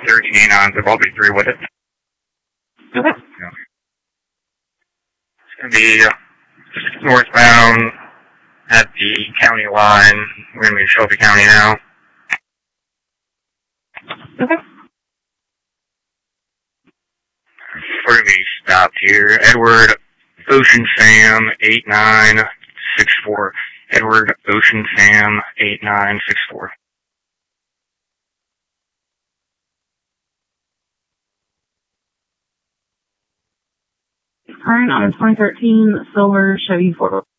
13 A9s, they'll all be through with it. Okay. Yeah. It's going to be northbound at the county line. We're going to be in Shelby County now. Okay. We're going to be stopped here. Edward Ocean Sam 8964. Edward Ocean Sam 8964. Current on a 2013 silver Chevy 4